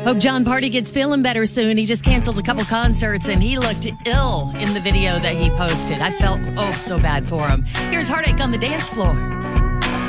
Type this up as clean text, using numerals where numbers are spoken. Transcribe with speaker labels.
Speaker 1: Hope John Party gets feeling better soon. He just canceled a couple concerts and he looked ill in the video that he posted. I felt, so bad for him. Here's Heartache on the Dance Floor.